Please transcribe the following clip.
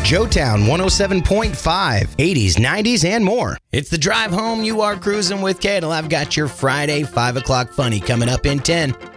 Joetown 107.5, 80s, 90s, and more. It's the drive home. You are cruising with Cadel. I've got your Friday 5 o'clock funny coming up in 10.